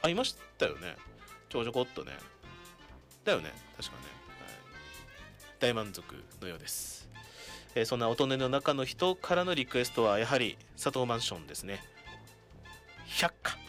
いましたよね。ちょこちょこっとね。だよね、確かね。はい、大満足のようです。そんな乙女の中の人からのリクエストはやはり佐藤マンションですね。百花。